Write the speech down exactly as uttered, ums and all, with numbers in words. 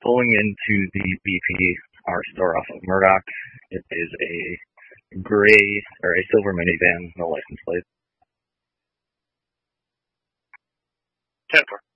pulling into the B P R store off of Murdoch. It is a gray or a silver minivan, no license plate. ten four.